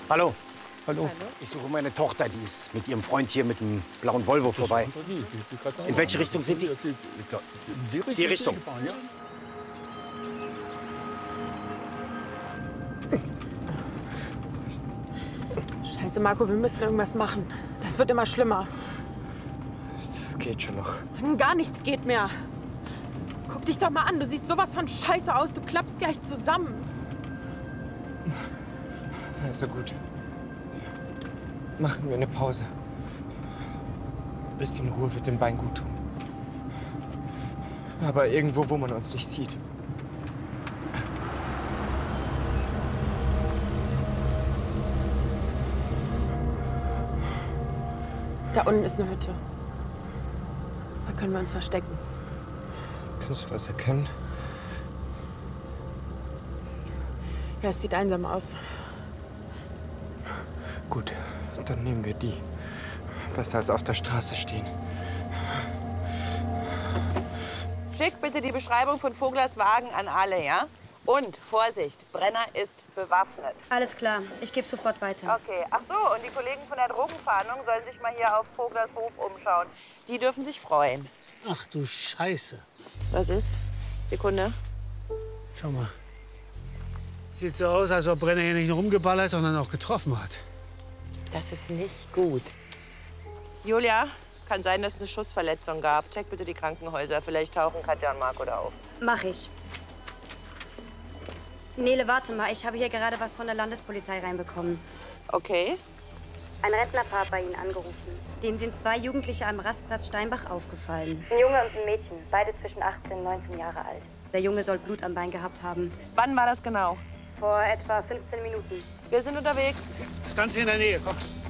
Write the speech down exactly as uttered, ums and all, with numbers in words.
Hallo. Hallo. Ich suche meine Tochter, die ist mit ihrem Freund hier mit dem blauen Volvo vorbei. In welche Richtung sind die? Die Richtung. Die Richtung. Gefahren, ja? Scheiße, Marco, wir müssen irgendwas machen. Das wird immer schlimmer. Das geht schon noch. Gar nichts geht mehr. Guck dich doch mal an, du siehst sowas von scheiße aus. Du klappst gleich zusammen. Also gut. Machen wir eine Pause. Ein bisschen Ruhe wird dem Bein gut tun. Aber irgendwo, wo man uns nicht sieht. Da unten ist eine Hütte. Da können wir uns verstecken. Kannst du was erkennen? Ja, es sieht einsam aus. Gut, dann nehmen wir die. Besser als auf der Straße stehen. Schick bitte die Beschreibung von Voglers Wagen an alle, ja? Und Vorsicht, Brenner ist bewaffnet. Alles klar, ich gebe sofort weiter. Okay, ach so, und die Kollegen von der Drogenfahndung sollen sich mal hier auf Voglers Hof umschauen. Die dürfen sich freuen. Ach du Scheiße. Was ist? Sekunde. Schau mal. Sieht so aus, als ob Brenner hier nicht nur rumgeballert, sondern auch getroffen hat. Das ist nicht gut. Julia, kann sein, dass es eine Schussverletzung gab. Check bitte die Krankenhäuser. Vielleicht tauchen Katja und Marco da auf. Mach ich. Nele, warte mal. Ich habe hier gerade was von der Landespolizei reinbekommen. Okay. Ein Rentnerpaar hat bei Ihnen angerufen. Denen sind zwei Jugendliche am Rastplatz Steinbach aufgefallen. Ein Junge und ein Mädchen, beide zwischen achtzehn und neunzehn Jahre alt. Der Junge soll Blut am Bein gehabt haben. Wann war das genau? Vor etwa fünfzehn Minuten. Wir sind unterwegs. Das Ganze in der Nähe, komm.